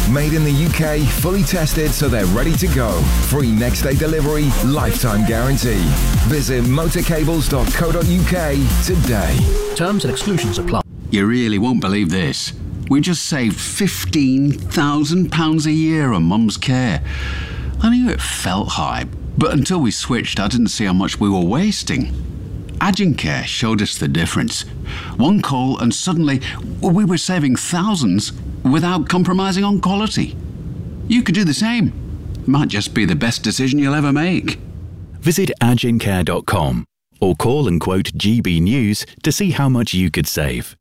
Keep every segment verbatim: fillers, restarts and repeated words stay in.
Made in the U K, fully tested so they're ready to go. Free next day delivery, lifetime guarantee. Visit motorcables dot co dot uk today. Terms and exclusions apply. You really won't believe this. We just saved fifteen thousand pounds a year on Mum's care. I knew it felt high, but until we switched, I didn't see how much we were wasting. Agencare showed us the difference. One call and suddenly we were saving thousands without compromising on quality. You could do the same. It might just be the best decision you'll ever make. Visit agencare dot com or call and quote G B News to see how much you could save.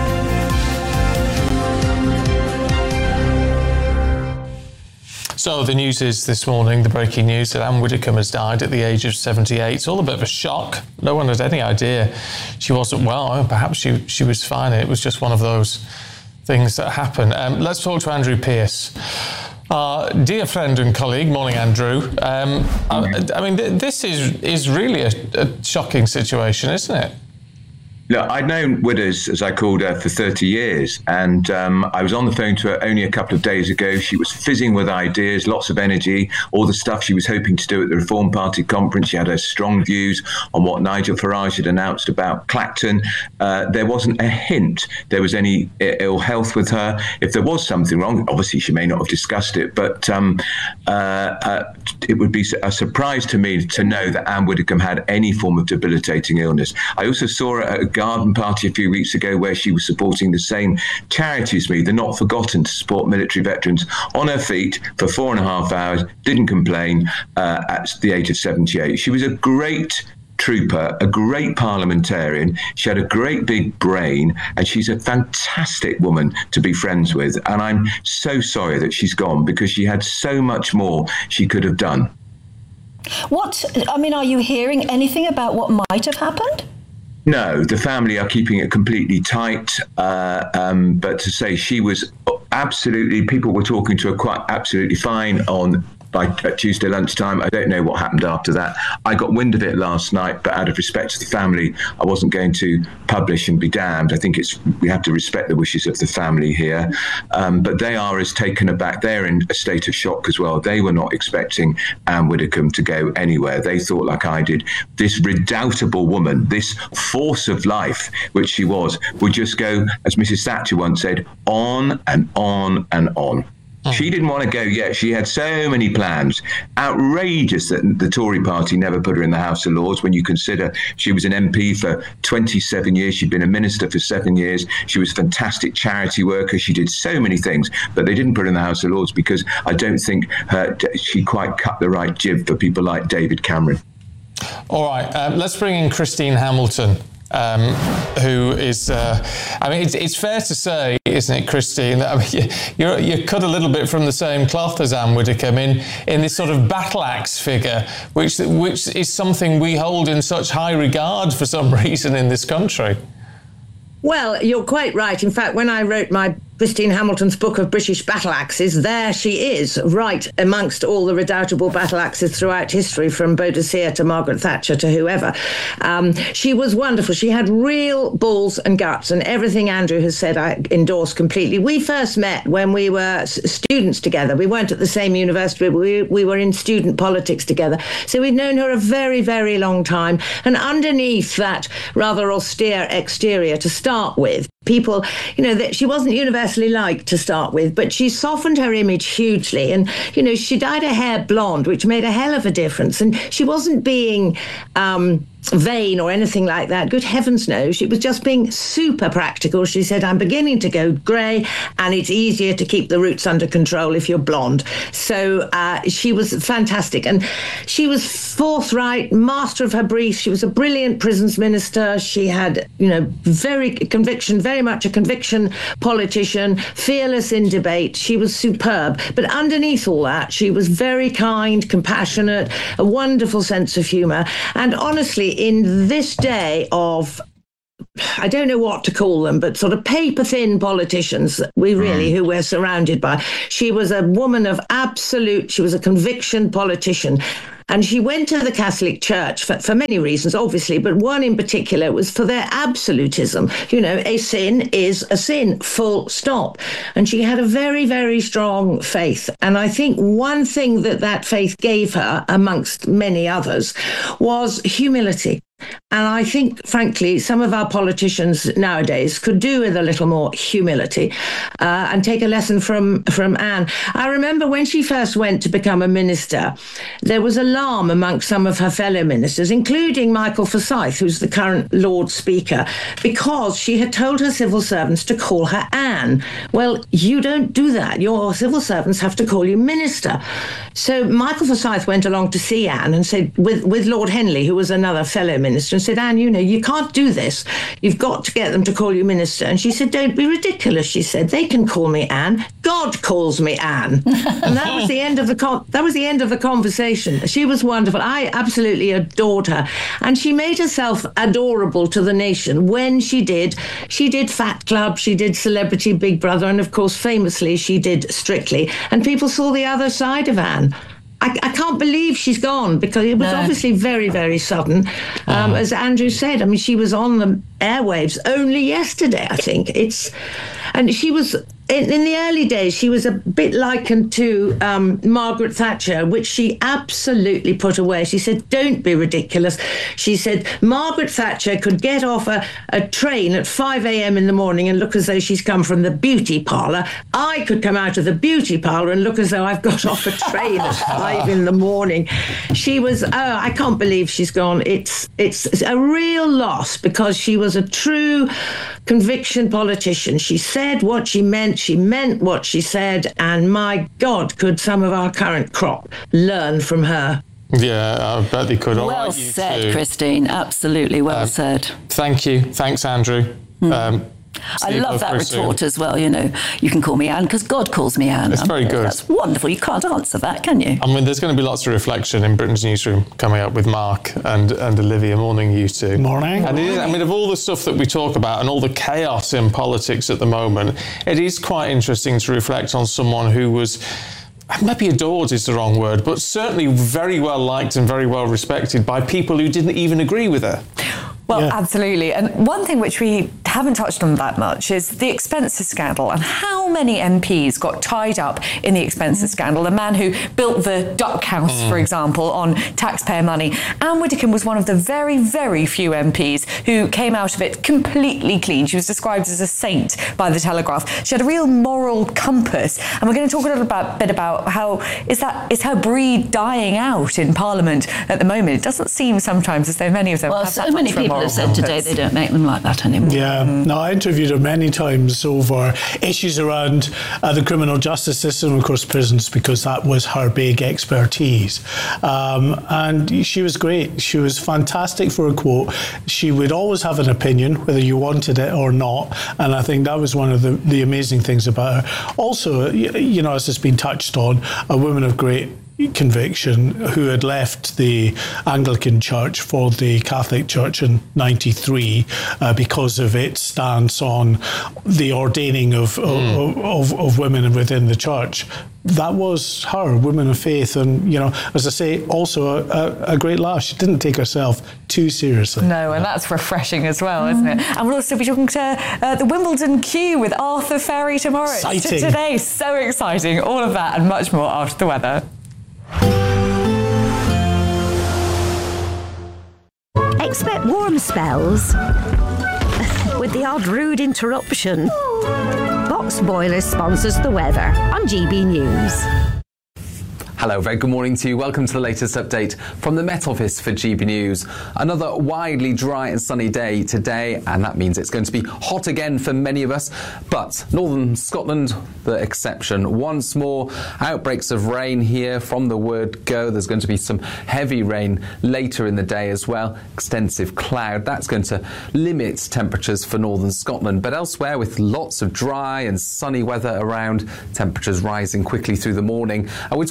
So the news is this morning, the breaking news that Anne Widdecombe has died at the age of seventy-eight. It's all a bit of a shock. No one had any idea she wasn't well. Perhaps she, she was fine. It was just one of those things that happen. Um, let's talk to Andrew Pearce. Our dear friend and colleague. Morning, Andrew. Um, I, I mean, th- this is, is really a, a shocking situation, isn't it? Look, I'd known Widders, as I called her, for thirty years, and um, I was on the phone to her only a couple of days ago. She was fizzing with ideas, lots of energy, all the stuff she was hoping to do at the Reform Party conference. She had her strong views on what Nigel Farage had announced about Clacton. Uh, there wasn't a hint there was any ill health with her. If there was something wrong, obviously she may not have discussed it, but um, uh, uh, it would be a surprise to me to know that Anne Widdecombe had any form of debilitating illness. I also saw her at a garden party a few weeks ago where she was supporting the same charity as me, the Not Forgotten, to support military veterans, on her feet for four and a half hours, didn't complain uh, at the age of seventy-eight. She was a great trooper, a great parliamentarian. She had a great big brain, and she's a fantastic woman to be friends with. And I'm so sorry that she's gone, because she had so much more she could have done. What, I mean, are you hearing anything about what might have happened? No, the family are keeping it completely tight. Uh, um, but to say she was absolutely, people were talking to her quite absolutely fine on by Tuesday lunchtime. I don't know what happened after that. I got wind of it last night, but out of respect to the family, I wasn't going to publish and be damned. I think it's we have to respect the wishes of the family here. Um, but they are as taken aback. They're in a state of shock as well. They were not expecting Anne Widdecombe to go anywhere. They thought, like I did, this redoubtable woman, this force of life, which she was, would just go, as Missus Thatcher once said, on and on and on. She didn't want to go yet. She had so many plans. Outrageous that the Tory party never put her in the House of Lords, when you consider she was an M P for twenty-seven years. She'd been a minister for seven years. She was a fantastic charity worker. She did so many things, but they didn't put her in the House of Lords because I don't think her, she quite cut the right jib for people like David Cameron. All right, um, let's bring in Christine Hamilton. Um, who is, uh, I mean, it's, it's fair to say, isn't it, Christine, that I mean, you're, you're cut a little bit from the same cloth as Anne Widdecombe in, in this sort of battle axe figure, which, which is something we hold in such high regard for some reason in this country. Well, you're quite right. In fact, when I wrote my Christine Hamilton's book of British battle axes, there she is, right amongst all the redoubtable battle axes throughout history, from Boadicea to Margaret Thatcher to whoever. Um, she was wonderful. She had real balls and guts, and everything Andrew has said I endorse completely. We first met when we were students together. We weren't at the same university, but we, we were in student politics together. So we'd known her a very, very long time. And underneath that rather austere exterior to start with, people, you know, that she wasn't universally liked to start with, but she softened her image hugely. And, you know, she dyed her hair blonde, which made a hell of a difference. And she wasn't being um, vain or anything like that. Good heavens, no. She was just being super practical. She said, I'm beginning to go grey, and it's easier to keep the roots under control if you're blonde. So uh, she was fantastic. And she was forthright, master of her brief. She was a brilliant prisons minister. She had, you know, very conviction, very much a conviction politician, fearless in debate. She was superb. But underneath all that, she was very kind, compassionate, a wonderful sense of humour. And honestly, in this day of, I don't know what to call them, but sort of paper-thin politicians, we really, mm. who we're surrounded by, she was a woman of absolute, she was a conviction politician. And she went to the Catholic Church for, for many reasons, obviously, but one in particular was for their absolutism. You know, a sin is a sin, full stop. And she had a very, very strong faith. And I think one thing that that faith gave her, amongst many others, was humility. And I think, frankly, some of our politicians nowadays could do with a little more humility uh, and take a lesson from, from Anne. I remember when she first went to become a minister, there was alarm amongst some of her fellow ministers, including Michael Forsyth, who's the current Lord Speaker, because she had told her civil servants to call her Anne. Well, you don't do that. Your civil servants have to call you minister. So Michael Forsyth went along to see Anne and said, with, with Lord Henley, who was another fellow minister, Minister and said, Anne, you know, you can't do this. You've got to get them to call you minister. And she said, don't be ridiculous. She said, they can call me Anne. God calls me Anne. And that was the end of the con- that was the end of the conversation. She was wonderful. I absolutely adored her. And she made herself adorable to the nation when she did. She did Fat Club. She did Celebrity Big Brother. And of course, famously, she did Strictly. And people saw the other side of Anne. I, I can't believe she's gone, because it was no. obviously very, very sudden. Um, as Andrew said, I mean, she was on the airwaves only yesterday, I think. It's, and she was, in, in the early days, she was a bit likened to um, Margaret Thatcher, which she absolutely put away. She said, don't be ridiculous. She said, Margaret Thatcher could get off a, a train at five a.m. in the morning and look as though she's come from the beauty parlour. I could come out of the beauty parlour and look as though I've got off a train at five in the morning. She was, oh, I can't believe she's gone. It's, it's a real loss, because she was a true conviction politician. She said what she meant. She meant what she said, and my God, could some of our current crop learn from her. Yeah, I bet they could. All well right, said, too. Christine. Absolutely well um, said. Thank you. Thanks, Andrew. Mm. Um, I love that retort as well. You know, you can call me Anne because God calls me Anne. It's very good. That's wonderful. You can't answer that, can you? I mean, there's going to be lots of reflection in Britain's Newsroom coming up with Mark and, and Olivia. Morning, you two. Morning. And it is, I mean, of all the stuff that we talk about and all the chaos in politics at the moment, it is quite interesting to reflect on someone who was, maybe adored is the wrong word, but certainly very well liked and very well respected by people who didn't even agree with her. Well, yeah. absolutely. And one thing which we haven't touched on that much is the expenses scandal, and how many M Ps got tied up in the expenses mm. scandal. The man who built the Duck House, mm. for example, on taxpayer money. Anne Widdecombe was one of the very, very few M Ps who came out of it completely clean. She was described as a saint by the Telegraph. She had a real moral compass. And we're going to talk a little about, bit about how is that is her breed dying out in Parliament at the moment. It doesn't seem sometimes as though many of them well, have so that many much people have said today they don't make them like that anymore. Yeah, no, I interviewed her many times over issues around uh, the criminal justice system, of course, prisons, because that was her big expertise. Um, and she was great. She was fantastic for a quote. She would always have an opinion, whether you wanted it or not. And I think that was one of the, the amazing things about her. Also, you know, as has been touched on, a woman of great conviction who had left the Anglican Church for the Catholic Church in ninety-three uh, because of its stance on the ordaining of, mm. of, of, of women within the church. That was her, woman of faith, and, you know, as I say, also a, a, a great laugh. She didn't take herself too seriously. No, and that's refreshing as well, isn't it? And we'll also be talking to uh, the Wimbledon Q with Arthur Ferry tomorrow. Exciting. Today, so exciting. All of that and much more after the weather. Expect warm spells with the odd rude interruption. Box Boilers sponsors the weather on G B News. Hello, very good morning to you. Welcome to the latest update from the Met Office for G B News. Another widely dry and sunny day today, and that means it's going to be hot again for many of us. But northern Scotland, the exception. Once more, outbreaks of rain here from the word go. There's going to be some heavy rain later in the day as well. Extensive cloud. That's going to limit temperatures for northern Scotland. But elsewhere, with lots of dry and sunny weather around, temperatures rising quickly through the morning. And we're talking about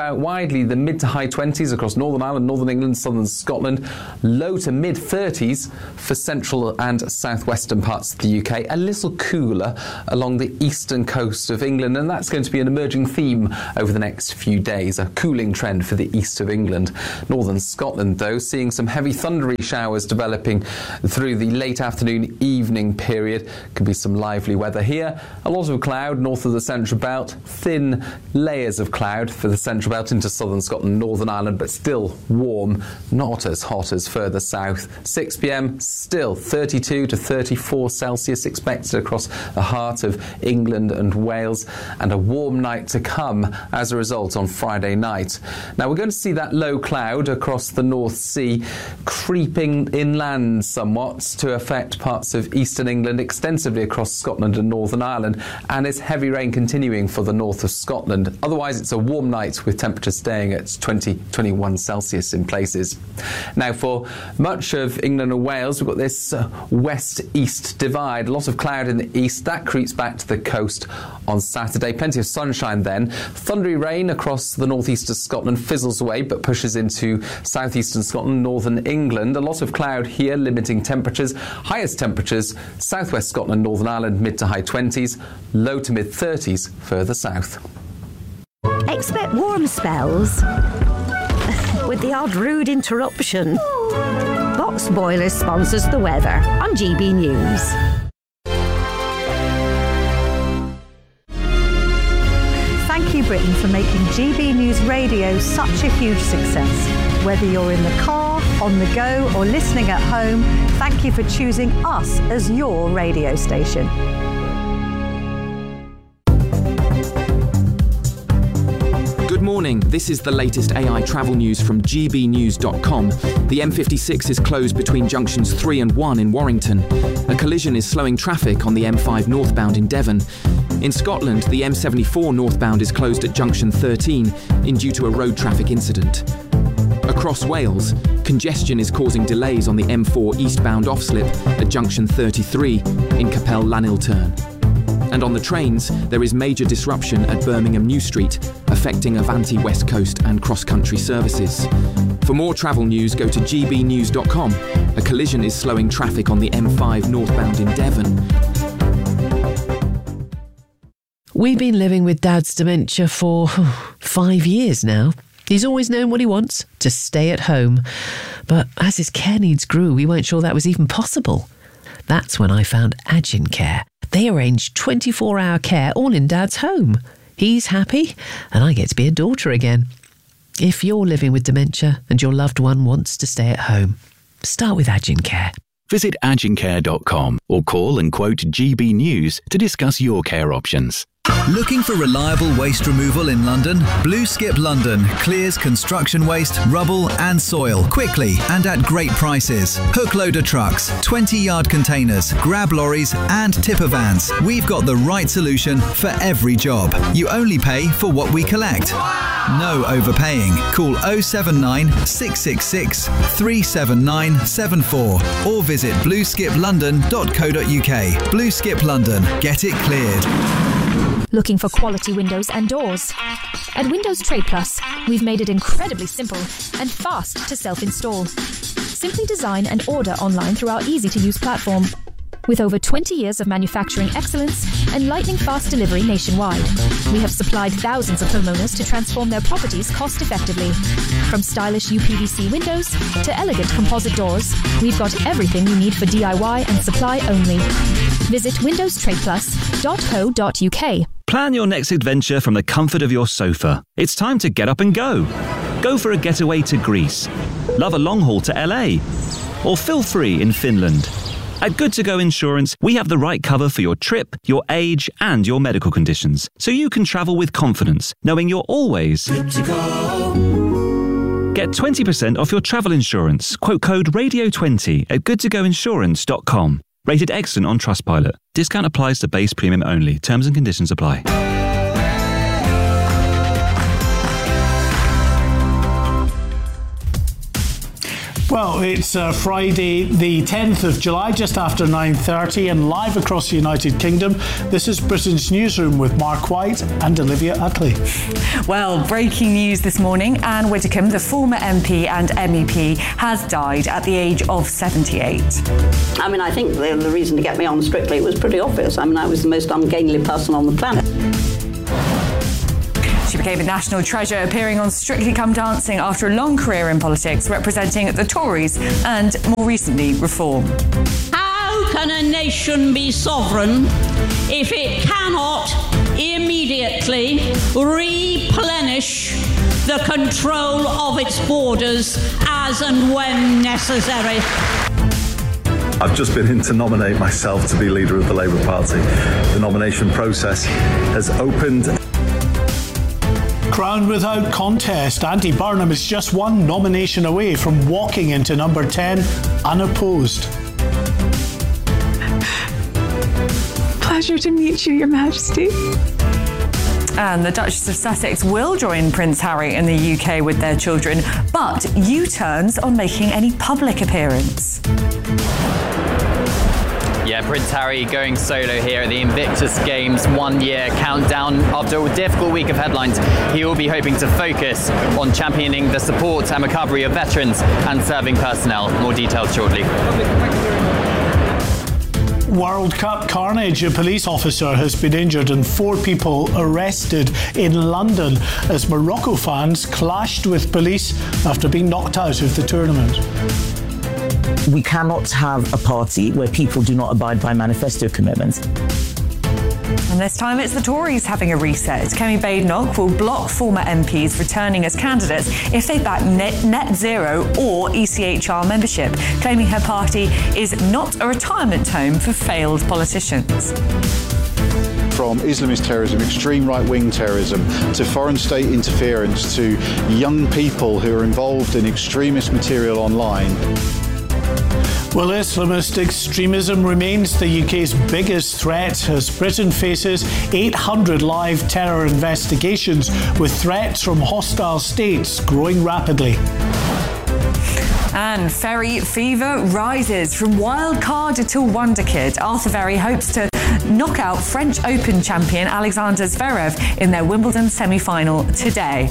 about widely the mid to high twenties across Northern Ireland, Northern England, southern Scotland, low to mid thirties for central and southwestern parts of the U K, a little cooler along the eastern coast of England, and that's going to be an emerging theme over the next few days, a cooling trend for the east of England. Northern Scotland, though, seeing some heavy thundery showers developing through the late afternoon evening period. Could be some lively weather here. A lot of cloud north of the central belt, thin layers of cloud for the central belt into southern Scotland, Northern Ireland, but still warm, not as hot as further south. six p m, still thirty-two to thirty-four Celsius expected across the heart of England and Wales, and a warm night to come as a result on Friday night. Now we're going to see that low cloud across the North Sea creeping inland somewhat to affect parts of eastern England, extensively across Scotland and Northern Ireland, and it's heavy rain continuing for the north of Scotland. Otherwise, it's a warm night with temperatures staying at twenty to twenty-one Celsius in places. Now, for much of England and Wales, we've got this uh, west-east divide. A lot of cloud in the east. That creeps back to the coast on Saturday. Plenty of sunshine then. Thundery rain across the northeast of Scotland fizzles away, but pushes into southeastern Scotland, northern England. A lot of cloud here, limiting temperatures. Highest temperatures, southwest Scotland, Northern Ireland, mid to high twenties, low to mid thirties further south. Expect warm spells with the odd rude interruption. Box Boilers sponsors the weather on G B News. Thank you, Britain, for making G B News Radio such a huge success. Whether you're in the car, on the go, or listening at home, thank you for choosing us as your radio station. Good morning, this is the latest A I travel news from G B news dot com. The M fifty-six is closed between junctions three and one in Warrington. A collision is slowing traffic on the M five northbound in Devon. In Scotland, the M seventy-four northbound is closed at junction thirteen in due to a road traffic incident. Across Wales, congestion is causing delays on the M four eastbound offslip at junction thirty-three in Capel Llanilturn. And on the trains, there is major disruption at Birmingham New Street, affecting Avanti West Coast and cross-country services. For more travel news, go to G B news dot com. A collision is slowing traffic on the M five northbound in Devon. We've been living with Dad's dementia for five years now. He's always known what he wants, to stay at home. But as his care needs grew, we weren't sure that was even possible. That's when I found Agin Care. They arrange twenty-four hour care all in Dad's home. He's happy, and I get to be a daughter again. If you're living with dementia and your loved one wants to stay at home, start with Agin Care. Visit agin care dot com or call and quote G B News to discuss your care options. Looking for reliable waste removal in London? Blue Skip London clears construction waste, rubble and soil quickly and at great prices. Hook loader trucks, twenty yard containers, grab lorries and tipper vans. We've got the right solution for every job. You only pay for what we collect. No overpaying. Call oh seven nine, six six six, three seven nine seven four or visit blue skip london dot co dot U K. Blue Skip London. Get it cleared. Looking for quality windows and doors? At Windows Trade Plus, we've made it incredibly simple and fast to self-install. Simply design and order online through our easy-to-use platform. With over twenty years of manufacturing excellence and lightning-fast delivery nationwide, we have supplied thousands of homeowners to transform their properties cost-effectively. From stylish U P V C windows to elegant composite doors, we've got everything you need for D I Y and supply only. Visit windows trade plus dot co dot U K. Plan your next adventure from the comfort of your sofa. It's time to get up and go. Go for a getaway to Greece. Love a long haul to L A. Or feel free in Finland. At Good To Go Insurance, we have the right cover for your trip, your age, and your medical conditions, so you can travel with confidence, knowing you're always good to go. Get twenty percent off your travel insurance. Quote code radio twenty at good to go insurance dot com. Rated excellent on Trustpilot. Discount applies to base premium only. Terms and conditions apply. Well, Well, it's uh, Friday the tenth of July, just after nine thirty, and live across the United Kingdom. This is Britain's Newsroom with Mark White and Olivia Utley. Well, breaking news this morning. Anne Widdecombe, the former M P and M E P, has died at the age of seventy-eight. I mean, I think the, the reason to get me on Strictly was pretty obvious. I mean, I was the most ungainly person on the planet. She became a national treasure, appearing on Strictly Come Dancing after a long career in politics, representing the Tories and, more recently, Reform. How can a nation be sovereign if it cannot immediately replenish the control of its borders as and when necessary? I've just been in to nominate myself to be leader of the Labour Party. The nomination process has opened. Crowned without contest, Andy Burnham is just one nomination away from walking into number ten unopposed. Pleasure to meet you, Your Majesty. And the Duchess of Sussex will join Prince Harry in the U K with their children, but U-turns on making any public appearance. Yeah, Prince Harry going solo here at the Invictus Games one-year countdown. After a difficult week of headlines, he will be hoping to focus on championing the support and recovery of veterans and serving personnel. More details shortly. World Cup carnage. A police officer has been injured and four people arrested in London as Morocco fans clashed with police after being knocked out of the tournament. We cannot have a party where people do not abide by manifesto commitments. And this time it's the Tories having a reset. Kemi Badenoch will block former M Ps returning as candidates if they back net, net zero or E C H R membership, claiming her party is not a retirement home for failed politicians. From Islamist terrorism, extreme right-wing terrorism, to foreign state interference, to young people who are involved in extremist material online. Well, Islamist extremism remains the U K's biggest threat as Britain faces eight hundred live terror investigations, with threats from hostile states growing rapidly. And Ferry fever rises from wild card to wonder kid. Arthur Ferry hopes to knock out French Open champion Alexander Zverev in their Wimbledon semi-final today.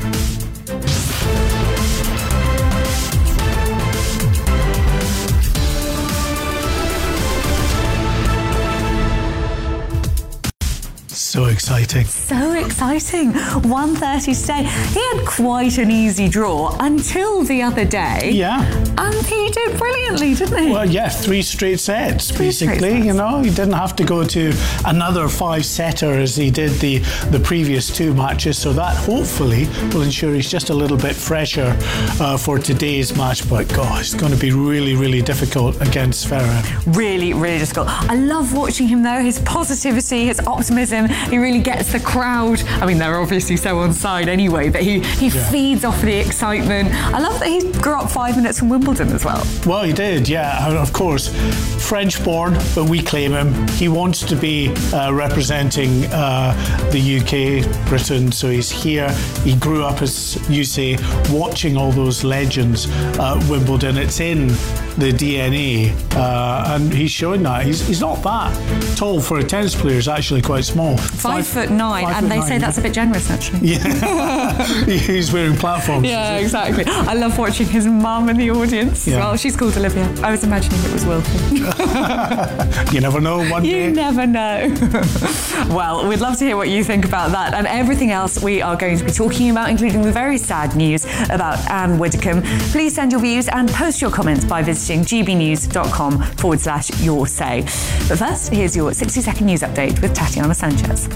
So exciting. So exciting. one thirty today. He had quite an easy draw until the other day. Yeah. And he did brilliantly, didn't he? Well, yeah, three straight sets, three basically. Straight sets. You know, he didn't have to go to another five-setter as he did the, the previous two matches. So that hopefully will ensure he's just a little bit fresher uh, for today's match. But, God, it's going to be really, really difficult against Zverev. Really, really difficult. I love watching him, though. His positivity, his optimism. He really gets the crowd. I mean, they're obviously so on side anyway, but he, he yeah. feeds off the excitement. I love that he grew up five minutes from Wimbledon as well. Well, he did, yeah. Of course, French-born, but we claim him. He wants to be uh, representing uh, the U K, Britain, so he's here. He grew up, as you say, watching all those legends at Wimbledon. It's in the D N A, uh, and he's showing that. He's, he's not that tall for a tennis player. He's actually quite small. Five, five foot nine, five and foot they nine. Say that's a bit generous, actually. Yeah, he's wearing platforms. Yeah, exactly. I love watching his mum in the audience. Yeah. Well, she's called Olivia. I was imagining it was Wilfie. You never know. One you day. You never know. Well, we'd love to hear what you think about that and everything else we are going to be talking about, including the very sad news about Anne Widdecombe. Please send your views and post your comments by visiting gbnews.com forward slash your say. But first, here's your sixty second news update with Tatiana Sanchez.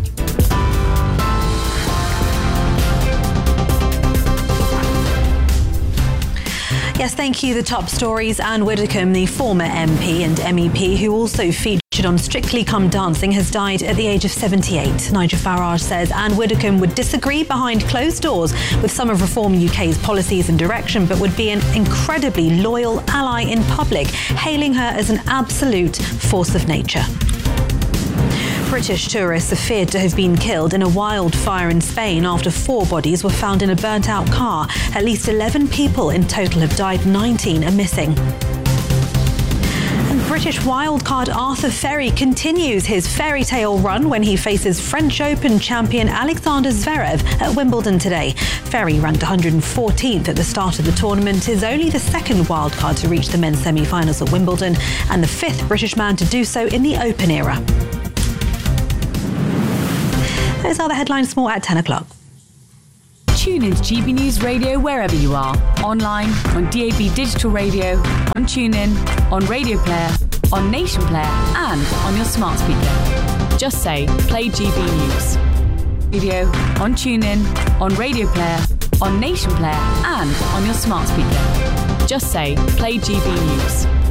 Yes, thank you. The top stories. Anne Widdecombe, the former M P and M E P, who also featured on Strictly Come Dancing, has died at the age of seventy-eight. Nigel Farage says Anne Widdecombe would disagree behind closed doors with some of Reform U K's policies and direction, but would be an incredibly loyal ally in public, hailing her as an absolute force of nature. British tourists are feared to have been killed in a wildfire in Spain after four bodies were found in a burnt-out car. At least eleven people in total have died, nineteen are missing. And British wildcard Arthur Ferry continues his fairy tale run when he faces French Open champion Alexander Zverev at Wimbledon today. Ferry, ranked one hundred fourteenth at the start of the tournament, is only the second wildcard to reach the men's semi-finals at Wimbledon and the fifth British man to do so in the Open era. Those are the headlines, more at ten o'clock. Tune in to G B News Radio wherever you are. Online, on D A B Digital Radio, on TuneIn, on Radio Player, on Nation Player and on your smart speaker. Just say, play G B News. Radio, on TuneIn, on Radio Player, on Nation Player and on your smart speaker. Just say, play G B News.